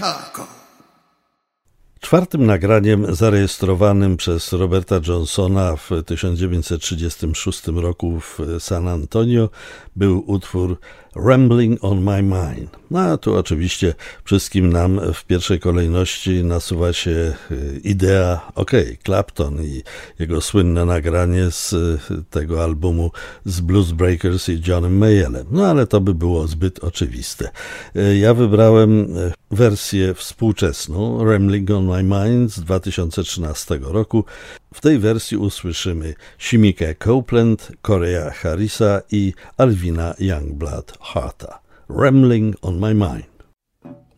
Chicago. Czwartym nagraniem zarejestrowanym przez Roberta Johnsona w 1936 roku w San Antonio był utwór Rambling on My Mind. No a tu oczywiście wszystkim nam w pierwszej kolejności nasuwa się idea, Clapton i jego słynne nagranie z tego albumu z Blues Breakers i Johnem Mayallem. No ale to by było zbyt oczywiste. Ja wybrałem wersję współczesną, Rambling on My Mind z 2013 roku. W tej wersji usłyszymy Shimikę Copeland, Coreya Harrisa i Alvina Youngblood Harta. Rambling on My Mind.